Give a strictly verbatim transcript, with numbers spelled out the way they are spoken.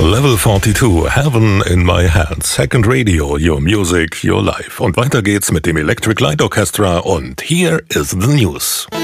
Level zweiundvierzig, Heaven in My Hands, Second Radio, Your Music, Your Life. Und weiter geht's mit dem Electric Light Orchestra und Here is the News.